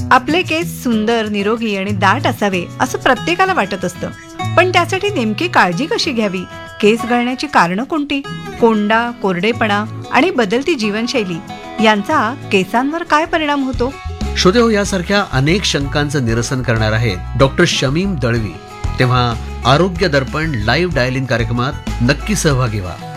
आपले केस सुंदर, निरोगी आणि दाट असावे असं प्रत्येकाला वाटत असतं. पण त्यासाठी नेमकी काळजी कशी घ्यावी? केस गळण्याची कारणं कोणती? कोंडा, कोरडेपणा आणि बदलती जीवनशैली यांचा केसांवर काय परिणाम होतो? श्रोते हो, यासारख्या अनेक शंकांचं निरसन करणार आहेत डॉक्टर शमीम दळवी. तेव्हा आरोग्य दर्पण लाईव्ह डायलिंग कार्यक्रमात नक्की सहभागी व्हा.